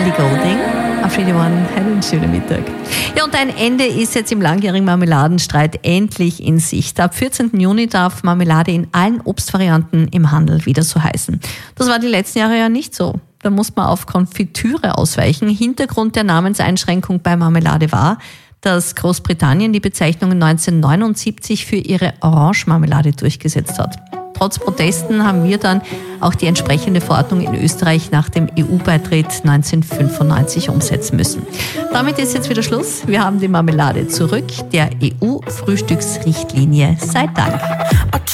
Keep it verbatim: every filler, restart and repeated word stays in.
Ellie Goulding. Auf Radio One einen schönen Mittag. Ja, und ein Ende ist jetzt im langjährigen Marmeladenstreit endlich in Sicht. Ab vierzehnten Juni darf Marmelade in allen Obstvarianten im Handel wieder so heißen. Das war die letzten Jahre ja nicht so. Da muss man auf Konfitüre ausweichen. Hintergrund der Namenseinschränkung bei Marmelade war, dass Großbritannien die Bezeichnung neunzehnhundertneunundsiebzig für ihre Orange-Marmelade durchgesetzt hat. Trotz Protesten haben wir dann auch die entsprechende Verordnung in Österreich nach dem E U-Beitritt neunzehnhundertfünfundneunzig umsetzen müssen. Damit ist jetzt wieder Schluss. Wir haben die Marmelade zurück. Der E U-Frühstücksrichtlinie sei Dank.